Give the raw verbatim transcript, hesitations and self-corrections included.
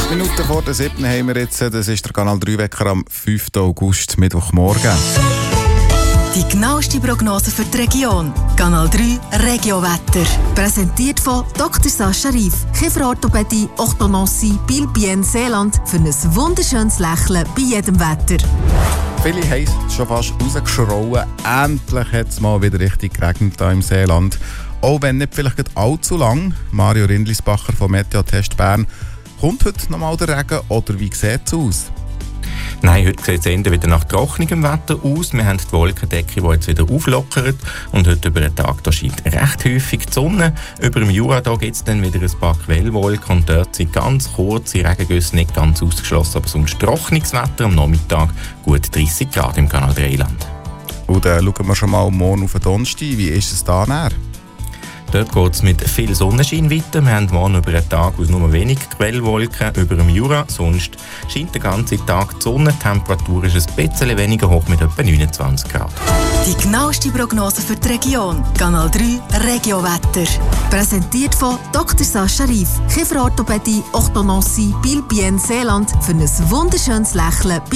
sechs Minuten vor der siebten haben wir jetzt, das ist der Kanal drei Wecker am fünften August, Mittwochmorgen. Die genaueste Prognose für die Region. Kanal drei Regiowetter. Präsentiert von Doktor Sascha Rief. Kieferorthopädie, Orthodontie, Bilbien, Seeland. Für ein wunderschönes Lächeln bei jedem Wetter. Viele haben es schon fast rausgeschrauen. Endlich hat es mal wieder richtig geregnet hier im Seeland. Auch wenn nicht vielleicht allzu lang. Mario Rindlisbacher vom Meteotest Bern. Kommt heute noch mal der Regen oder wie sieht es aus? Nein, heute sieht es eher wieder nach trockenem Wetter aus. Wir haben die Wolkendecke, die jetzt wieder auflockert. Und heute über den Tag da scheint recht häufig die Sonne. Über dem Jura gibt es dann wieder ein paar Quellwolken. Und dort sind ganz kurze Regengüsse nicht ganz ausgeschlossen. Aber sonst trockenes Wetter am Nachmittag. Gut dreissig Grad im Kanal drei Land. Und dann schauen wir schon mal morgen auf den Donnerstag. Wie ist es da näher? Dort geht es mit viel Sonnenschein weiter. Wir haben morgen über einen Tag aus nur wenig Quellwolken über dem Jura. Sonst scheint den ganzen Tag die Sonne. Die Temperatur ist ein bisschen weniger hoch mit etwa neunundzwanzig Grad. Die genaueste Prognose für die Region. Kanal drei Regiowetter. Präsentiert von Doktor Sascha Rief. Kieferorthopädie, Orthodontie, Bilbien, Seeland. Für ein wunderschönes Lächeln bei